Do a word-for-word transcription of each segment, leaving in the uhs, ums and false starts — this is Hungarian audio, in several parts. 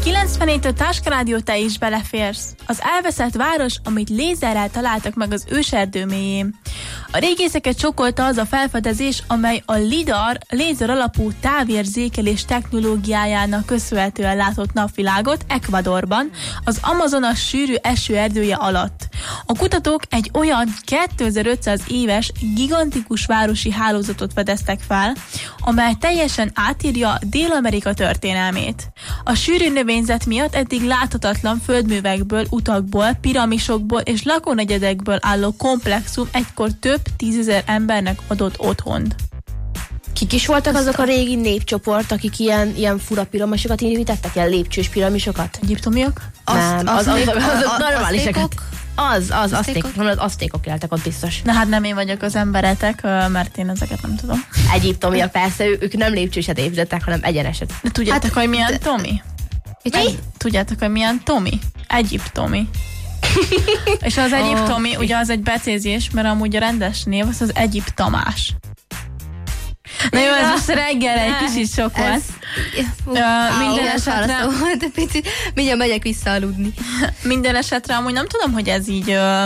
kilencvennégy Táska Rádió, te is beleférsz. Az elveszett város, amit lézerrel találtak meg az őserdő mélyén. A régészeket sokkolta az a felfedezés, amely a lidar lézer alapú távérzékelés technológiájának köszönhetően látott napvilágot Ecuadorban, az Amazonas sűrű esőerdője alatt. A kutatók egy olyan kétezer-ötszáz éves gigantikus városi hálózatot fedeztek fel, amely teljesen átírja Dél-Amerika történelmét. A sűrű növényzet miatt eddig láthatatlan földművekből, utakból, piramisokból és lakónegyedekből álló komplexum egykor több tízezer embernek adott otthont. Kik is voltak azok a régi népcsoport, akik ilyen, ilyen fura piramisokat építettek, ilyen lépcsős piramisokat? Egyiptomiak? Nem, az, az, az, az, az, az normálisak. Az, az, aztékok, nem, az aztékok éltek ott biztos. Na hát nem én vagyok az emberetek, mert én ezeket nem tudom. Egyiptomiak persze, ők nem lépcsőset építettek, hanem egyeneset. De tudjátok, hát, hogy milyen de... Tomi? Mi? Tudjátok, hogy milyen Tomi? Egyiptomi. És az Egyiptomi, oh, ugye az egy becézés, mert amúgy a rendes név az az Egyip Tamás. Na jó, ez most reggel egy kicsit sok volt. Minden esetre... Mindjárt megyek vissza aludni. Minden esetre amúgy nem tudom, hogy ez így uh,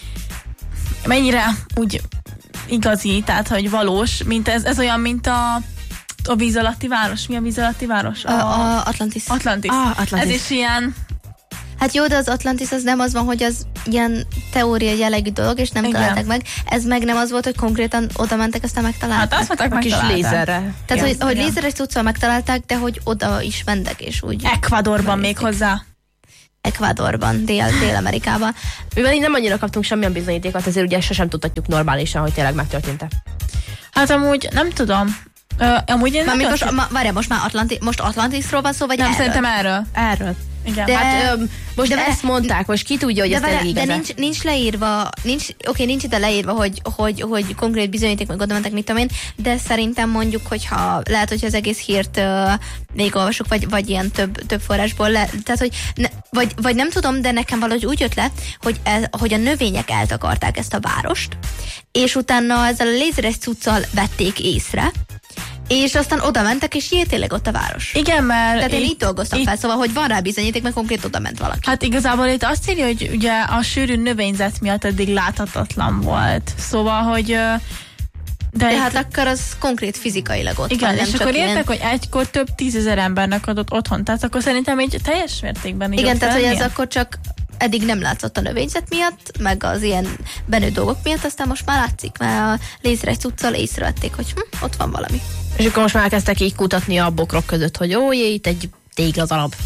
mennyire úgy igazi, tehát hogy valós, mint ez, ez olyan, mint a a víz alatti város. Mi a víz alatti város? A, a Atlantis. Atlantis. Ah, Atlantis. Ez is ilyen... Hát jó, de az Atlantis az nem az van, hogy az ilyen teória jellegű dolog, és nem igen. találták meg. Ez meg nem az volt, hogy konkrétan oda mentek, aztán megtalálták. Hát azt mondták, a kis lézerre. Tehát, hogy, hogy lézeres cuccal megtalálták, de hogy oda is mentek, és úgy... Ecuadorban még hozzá. Ecuadorban, Dél, Dél-Amerikában. Mivel így nem annyira kaptunk semmilyen bizonyítékot, ezért ugye sosem tudhatjuk normálisan, hogy tényleg megtörtént-e. Hát amúgy nem tudom. Uh, amúgy én nem most, ma, várjál, most már Atlanti, most Atlantisról van szó, vagy nem, erről? szerintem erről. Erről. Igen. De, hát öm, most de ezt mondták, most ki tudja, hogy de ez tényleg igaz. De nincs, nincs leírva, nincs, oké, nincs ide leírva, hogy, hogy, hogy konkrét bizonyíték, meg oda mentek, mit tudom én, de szerintem mondjuk, hogyha lehet, hogy az egész hírt uh, végigolvasok, vagy, vagy ilyen több, több forrásból, le, tehát, hogy ne, vagy, vagy nem tudom, de nekem valahogy úgy jött le, hogy, ez, hogy a növények eltakarták ezt a várost, és utána ezzel a lézeres cuccal vették észre, és aztán oda mentek, és jé, tényleg ott a város. Igen, mert... Tehát én így dolgoztam itt, fel, szóval, hogy van rá bizonyíték, mert konkrét oda ment valaki. Hát igazából itt azt írja, hogy ugye a sűrű növényzet miatt eddig láthatatlan volt. Szóval, hogy... De, de itt... hát akkor az konkrét fizikailag ott igen, van. és akkor ilyen... értek, hogy egykor több tízezer embernek adott otthon. Tehát akkor szerintem így teljes mértékben így igen, tehát lennie. hogy ez akkor csak eddig nem látszott a növényzet miatt, meg az ilyen benő dolgok miatt, aztán most már látszik, mert a lézeres cuccal észrevették, hogy hm, ott van valami. És akkor most már elkezdtek így kutatni a bokrok között, hogy ó, jé, itt egy tégladarab.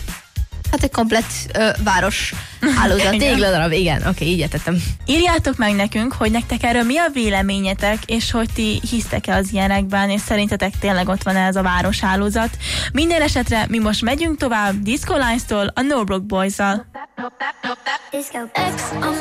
Hát egy komplett ö, város hálózat. Tégladarab, igen, oké, így értettem. Írjátok meg nekünk, hogy nektek erről mi a véleményetek, és hogy ti hisztek-e az ilyenekben, és szerintetek tényleg ott van ez a városhálózat. Minden esetre mi most megyünk tovább Disco Lines-tól a No Broke Boys-zal.